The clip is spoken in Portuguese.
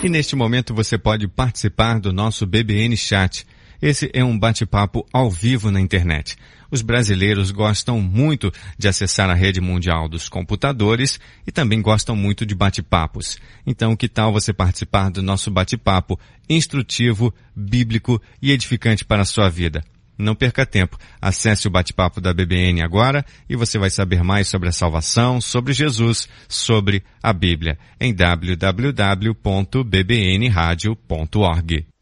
E neste momento você pode participar do nosso BBN Chat. Esse é um bate-papo ao vivo na internet. Os brasileiros gostam muito de acessar a rede mundial dos computadores e também gostam muito de bate-papos. Então, que tal você participar do nosso bate-papo instrutivo, bíblico e edificante para a sua vida? Não perca tempo. Acesse o bate-papo da BBN agora e você vai saber mais sobre a salvação, sobre Jesus, sobre a Bíblia, em www.bbnradio.org.